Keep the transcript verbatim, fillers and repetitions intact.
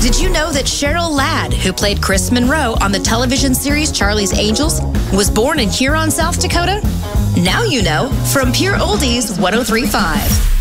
Did you know that Cheryl Ladd, who played Chris Monroe on the television series Charlie's Angels, was born in Huron, South Dakota? Now you know from Pure Oldies one oh three point five.